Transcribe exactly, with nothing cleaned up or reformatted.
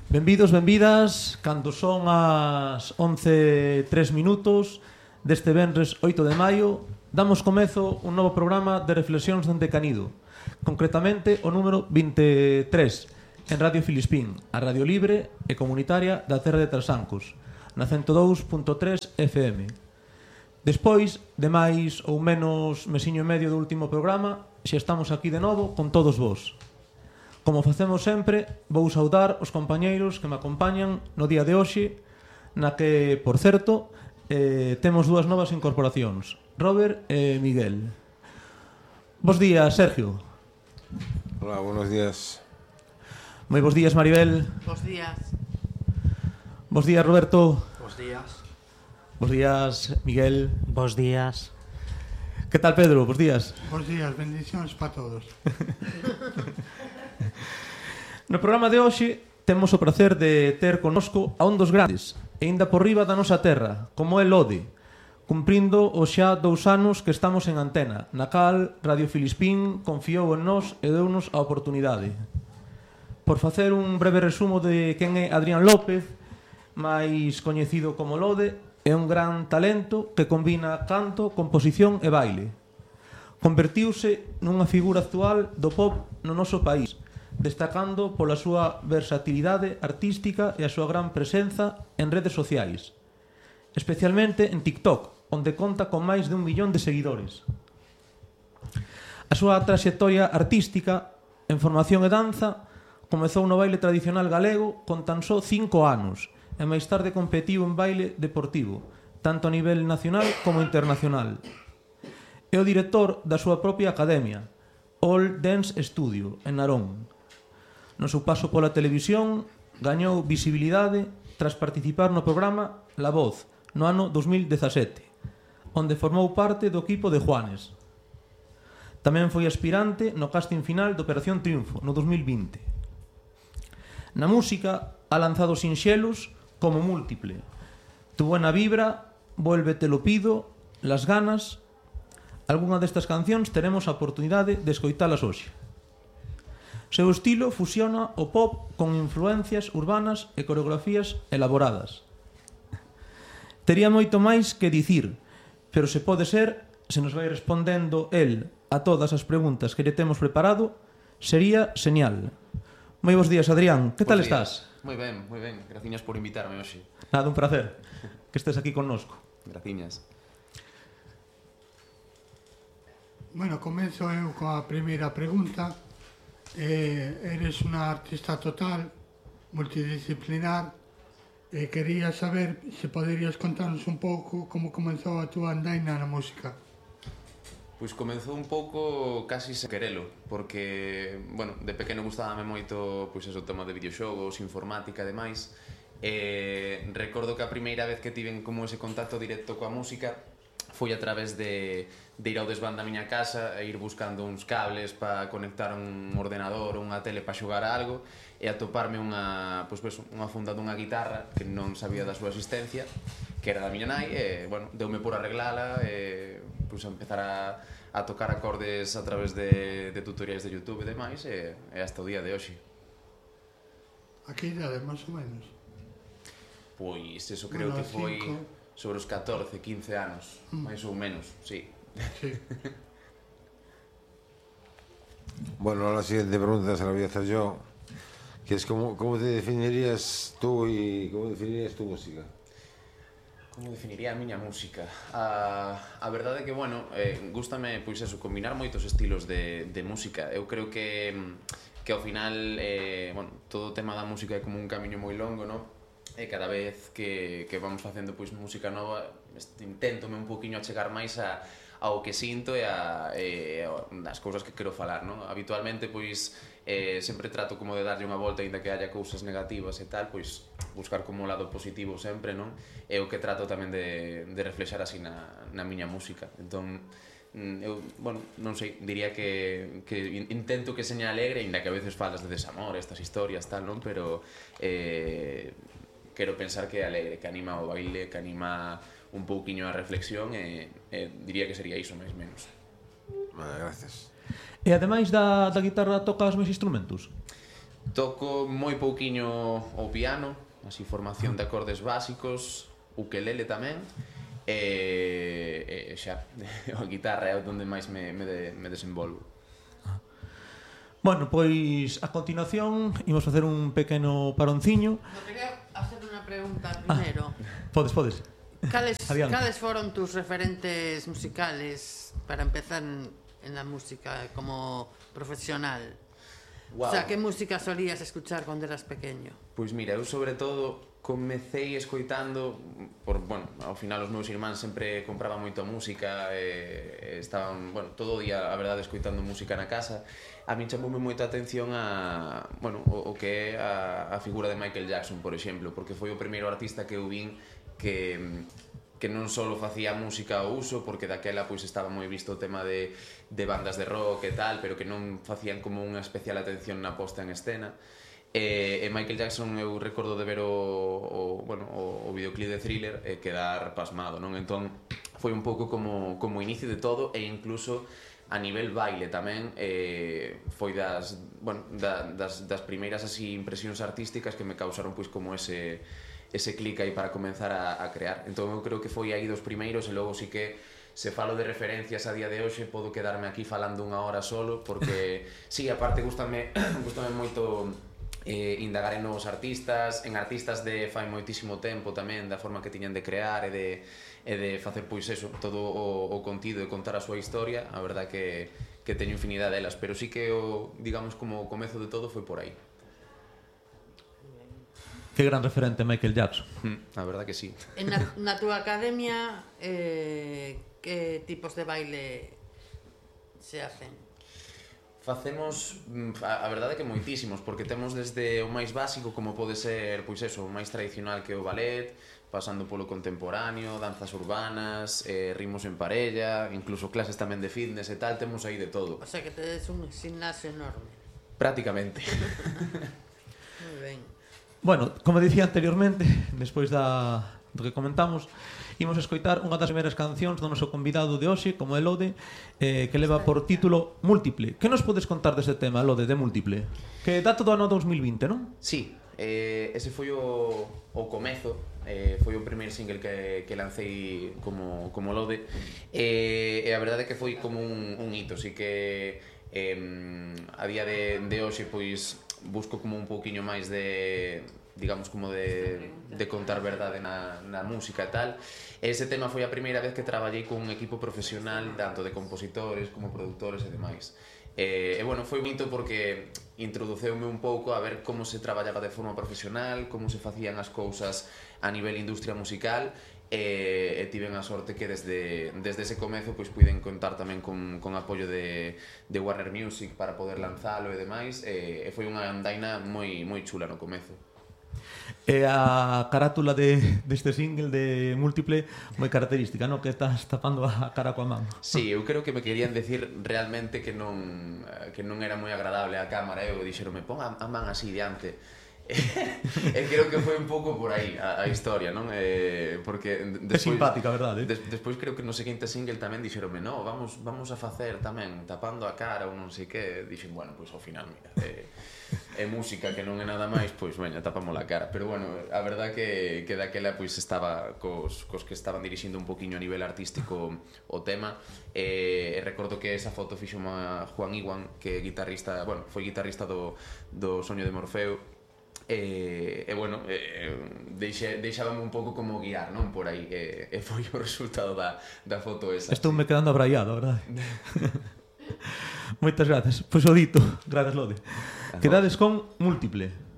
Benvidos, benvidas, cando son as once e tres minutos deste venres oito de maio, damos comezo un novo programa de reflexións dende Canido, concretamente o número vinte e tres, en Radio Filispín, a radio libre e comunitaria da Terra de Trasancos, na ciento dous punto tres F M. Despois de máis ou menos mesiño e medio do último programa, xa estamos aquí de novo con todos vós. Como facemos sempre, vou saudar os compañeiros que me acompañan no día de hoxe, na que, por certo, eh, temos dúas novas incorporacións, Robert e Miguel. Bos días, Sergio. Hola, buenos días. Moi bos días, Maribel. Bos días. Bos días, Roberto. Bos días. Bos días, Miguel. Bos días. Que tal, Pedro? Bos días. Bos días, bendicións para todos. No programa de hoxe temos o prazer de ter connosco a un dos grandes, e ainda por riba da nosa terra, como é Lode, cumprindo os xa dous anos que estamos en antena, na cal Radio Filispín confiou en nós e deunos a oportunidade. Por facer un breve resumo de quen é Adrián López, máis coñecido como Lode, é un gran talento que combina canto, composición e baile. Convertiuse nunha figura actual do pop no noso país, destacando pola súa versatilidade artística e a súa gran presenza en redes sociais, especialmente en TikTok, onde conta con máis de un millón de seguidores. A súa traxectoria artística en formación e danza comezou no baile tradicional galego con tan só cinco anos e máis tarde competiu en baile deportivo, tanto a nivel nacional como internacional. É o director da súa propia academia, All Dance Studio, en Narón. No seu paso pola televisión, gañou visibilidade tras participar no programa La Voz, no ano dos mil dezasete, onde formou parte do equipo de Juanes. Tamén foi aspirante no casting final de Operación Triunfo, no dos mil vinte. Na música, ha lanzado sinxelos como Múltiple, Tu buena vibra, Vuélvete lo pido, Las ganas. Algunha destas cancións teremos a oportunidade de escoitalas hoxe. Seu estilo fusiona o pop con influencias urbanas e coreografías elaboradas. Tería moito máis que dicir, pero se pode ser, se nos vai respondendo el a todas as preguntas que lle temos preparado, sería señal. Moi bons días, Adrián. Que tal estás? Moi ben, moi ben. Graciñas por invitarme hoxe. Nada, un placer que estés aquí connosco. Graciñas. Bueno, comenzo eu coa primeira pregunta. Eh, eres unha artista total, multidisciplinar, e quería saber se poderías contarnos un pouco como comenzou a túa andaina na música. Pois comezou un pouco casi sen querelo, porque, bueno, de pequeno gustábame moito pois eso, o tema de videoxogos, informática e demais. E recordo que a primeira vez que tiven como ese contacto directo coa música foi a través de, de ir ao desván da miña casa e ir buscando uns cables para conectar un ordenador ou unha tele para xogar a algo e atoparme unha, pois, pois, unha funda dunha guitarra que non sabía da súa existencia, que era da miña nai, e, bueno, deume por arreglala e pois, a empezar a, a tocar acordes a través de, de tutoriais de YouTube e demais, e, e hasta o día de hoxe. A que idade, máis ou menos? Pois eso creo bueno, que foi cinco. sobre os catorce, quince anos, mm. máis ou menos, sí. Sí. Bueno, la siguiente pregunta se la voy a hacer yo, que es cómo, cómo te definirías tú y cómo definirías tu música. Como definiría a miña música? A, a verdade é que, bueno, eh, gústame, pois eso, combinar moitos estilos de, de música. Eu creo que, que ao final, eh, bueno, todo o tema da música é como un camiño moi longo, non? E cada vez que, que vamos facendo pois música nova, inténtome un poquinho achegar máis a, ao que sinto e a, e as cousas que quero falar, non? Habitualmente, pois, eh, sempre trato como de darlle unha volta, ainda que haya cousas negativas e tal, pois, buscar como o lado positivo sempre, non? É o que trato tamén de, de reflexar así na, na miña música. Entón, eu, bueno, non sei, diría que, que intento que seña alegre, ainda que a veces falas de desamor, estas historias, tal, non? Pero, eh, quero pensar que é alegre, que anima o baile, que anima un pouquiño a reflexión e, e diría que sería iso máis menos. Vale, gracias. E ademais da, da guitarra tocas máis instrumentos? Toco moi pouquiño o piano, así formación de acordes básicos, ukelele tamén, e, e xa, a guitarra é onde máis me, me, de, me desenvolvo. Bueno, pois a continuación imos facer un pequeno paronciño. No, quería hacer unha pregunta primero. Ah, podes, podes. Cales, Adiante. cales foron tus referentes musicales para empezar en, en la música como profesional? Wow. O sea, que música solías escuchar cando eras pequeño? Pois mira, eu sobre todo comecei escoitando por, bueno, ao final os meus irmáns sempre compraban moito música e, e estaban, bueno, todo o día, a verdade, escoitando música na casa. A min chamoume moita atención a, bueno, o, o que é a, a figura de Michael Jackson, por exemplo, porque foi o primeiro artista que eu vin que que non só facía música ao uso, porque daquela pois estaba moi visto o tema de, de bandas de rock e tal, pero que non facían como unha especial atención na posta en escena. E, e Michael Jackson eu recordo de ver o, o, bueno, o, o videoclip de Thriller e quedar pasmado, non? Entón foi un pouco como, como inicio de todo, e incluso a nivel baile tamén eh, foi das, bueno, da, das, das primeiras así impresións artísticas que me causaron pois como ese ese clic aí para comenzar a, a crear. Entón eu creo que foi aí dos primeiros, e logo sí que se falo de referencias a día de hoxe podo quedarme aquí falando unha hora solo, porque sí, aparte gustame, gustame moito eh, indagar en novos artistas, en artistas de fai moitísimo tempo tamén, da forma que tiñan de crear e de, e de facer pois eso, todo o, o contido e contar a súa historia. A verdad que, que teño infinidade delas, pero sí que o, digamos, como o comezo de todo foi por aí. Que gran referente Michael Jackson. Mm, a verdad que sí. En na, na túa academia, eh, que tipos de baile se hacen? Facemos, a, a verdade que moitísimos, porque temos desde o máis básico, como pode ser, pois eso, o máis tradicional que é o ballet, pasando polo contemporáneo, danzas urbanas, eh, ritmos en parella, incluso clases tamén de fitness e tal, temos aí de todo. O sea, que tedes un gimnasio enorme. Prácticamente. Moi ben. Bueno, como dicía anteriormente, despois da, do que comentamos, imos escoitar unha das primeiras cancións do noso convidado de hoxe, como é Lode, eh, que leva por título Múltiple. Que nos podes contar deste tema, Lode, de Múltiple? Que data do ano dos mil vinte, non? Sí, eh, ese foi o, o comezo, eh, foi o primeiro single que, que lancei como, como Lode, eh, e a verdade é que foi como un, un hito, así que eh, a día de, de hoxe pois busco como un pouquiño máis de, digamos, como de, de contar verdade na, na música e tal. Ese tema foi a primeira vez que traballei con un equipo profesional, tanto de compositores como productores e demais. E, e bueno, foi bonito porque introduceume un pouco a ver como se traballaba de forma profesional, como se facían as cousas a nivel industria musical, e, e tiven a sorte que desde, desde ese comezo pois puiden contar tamén con, con apoio de, de Warner Music para poder lanzalo e demais, e, e foi unha andaina moi, moi chula no comezo. E a carátula de, deste single de Múltiple moi característica, non? Que estás tapando a cara coa man. Sí, eu creo que me querían decir realmente que non, que non era moi agradable a cámara, eu dixeronme, pon a, a man así diante. E creo que foi un pouco por aí a, a historia, non? Eh, porque despois, é simpática, verdade? Des, despois creo que no seguinte single tamén dixeronme, no, vamos, vamos a facer tamén tapando a cara ou non sei que. Dixen, bueno, pois ao final, mira, é, é música que non é nada máis, pois veña, tapamos a cara. Pero bueno, a verdad que, que daquela pois estaba cos, cos que estaban dirixindo un poquinho a nivel artístico o tema, e, e recordo que esa foto fixo a Juan Iwan, que é guitarrista, bueno, foi guitarrista do, do Soño de Morfeo. E, e bueno, e, deixe, deixábame un pouco como guiar, non? Por aí, e, e foi o resultado da, da foto esa. Estou me quedando abraiado, verdade? Moitas grazas. Pois o dito, grazas, Lode. Quedades con Múltiple.